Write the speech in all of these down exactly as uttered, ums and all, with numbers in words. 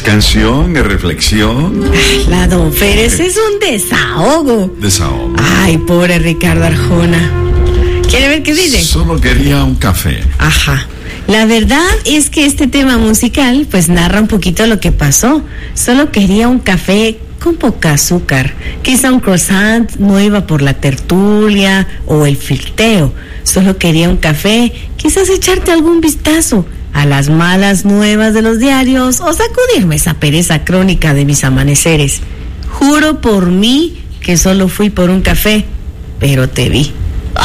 canción, es reflexión. Ay, la Don Fer, ese es un desahogo. Desahogo. Ay, pobre Ricardo Arjona. ¿Quiere ver qué dice? Solo quería un café. Ajá. La verdad es que este tema musical pues narra un poquito lo que pasó. Solo quería un café con poca azúcar. Quizá un croissant, no iba por la tertulia o el flirteo. Solo quería un café, quizás echarte algún vistazo a las malas nuevas de los diarios o sacudirme esa pereza crónica de mis amaneceres. Juro por mí que solo fui por un café, pero te vi.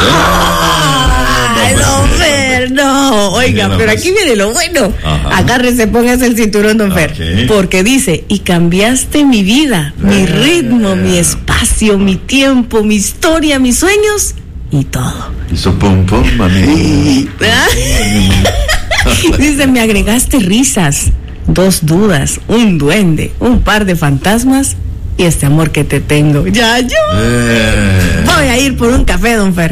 ¡Ay, Don Fer! No, oiga, pero aquí viene lo bueno. Ajá. Agárrese, póngase el cinturón, Don Fer. Okay. Porque dice, y cambiaste mi vida, mi ritmo, mi espacio, mi tiempo, mi historia, mis sueños y todo. Hizo pum pum, mami. Dice, me agregaste risas, dos dudas, un duende, un par de fantasmas y este amor que te tengo. Ya yo eh. voy a ir por un café, Don Fer.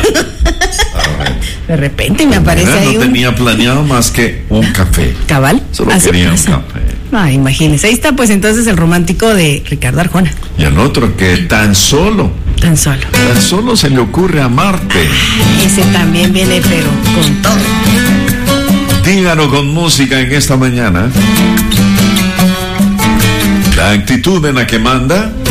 De repente me aparece Mira, ahí no un... tenía planeado más que un café. ¿Cabal? Solo Así quería pasa. un café. Ah, imagínese. Ahí está pues entonces el romántico de Ricardo Arjona. Y el otro que tan solo Tan solo Tan solo se le ocurre amarte. Ese también viene pero con todo. Dígalo con música en esta mañana. La actitud en la que manda